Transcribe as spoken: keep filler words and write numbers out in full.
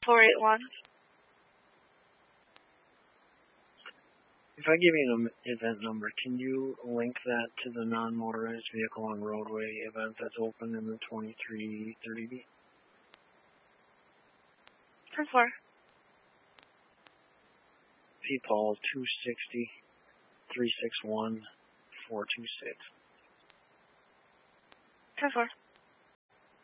four eight one. If I give you an event number, can you link that to the non-motorized vehicle on roadway event that's open in the twenty-three thirty B? ten four. P. Paul two sixty, three six one, four two six. ten four.